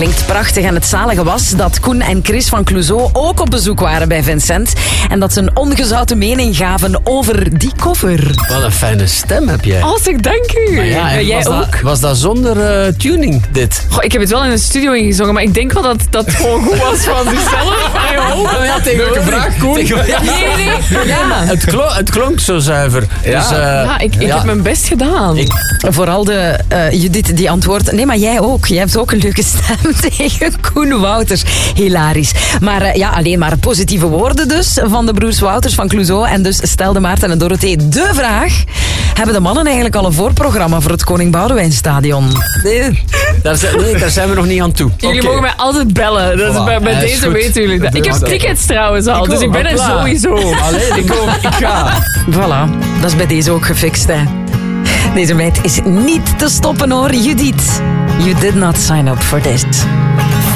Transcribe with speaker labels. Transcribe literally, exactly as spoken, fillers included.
Speaker 1: klinkt prachtig. En het zalige was dat Koen en Chris van Clouseau ook op bezoek waren bij Vincent. En dat ze een ongezouten mening gaven over die cover.
Speaker 2: Wat een fijne stem heb jij.
Speaker 3: Als ik dank u.
Speaker 2: Maar ja,
Speaker 3: En jij
Speaker 2: was
Speaker 3: ook.
Speaker 2: Dat, was dat zonder uh, tuning, dit?
Speaker 3: Goh, ik heb het wel in de studio ingezongen, maar ik denk wel dat dat gewoon goed was van zichzelf. I hope.
Speaker 2: Ja, tegen welke vraag, Koen?
Speaker 3: Nee, nee, nee. Ja,
Speaker 2: Het, klo- het klonk zo zuiver. Ja, dus, uh,
Speaker 3: ja ik, ik
Speaker 2: ja.
Speaker 3: heb mijn best gedaan.
Speaker 2: Ik-
Speaker 1: Vooral de uh, Judith die antwoordt... Nee, maar jij ook. Jij hebt ook een leuke stem tegen Koen Wouters. Hilarisch. Maar uh, ja, alleen maar positieve woorden dus van de broers Wouters van Clouseau. En dus stelde Maarten en Dorothee de vraag... Hebben de mannen eigenlijk al een voorprogramma voor het Koning Boudewijnstadion?
Speaker 2: Nee, daar zijn, nee, daar zijn we nog niet aan toe.
Speaker 3: Jullie
Speaker 2: Oké.
Speaker 3: mogen mij altijd bellen. Dat is
Speaker 2: Voilà,
Speaker 3: bij, bij
Speaker 2: hij is
Speaker 3: deze
Speaker 2: goed.
Speaker 3: weten jullie dat. Ik heb
Speaker 2: Oké.
Speaker 3: tickets trouwens al,
Speaker 2: Ik
Speaker 3: dus
Speaker 2: ook,
Speaker 3: ik ben er
Speaker 2: hopla.
Speaker 3: sowieso.
Speaker 2: Allee, ik ook. Ik ga.
Speaker 1: Voilà, dat is bij deze ook gefixt, hè. Deze meid is niet te stoppen, hoor. Judith, you did not sign up for this.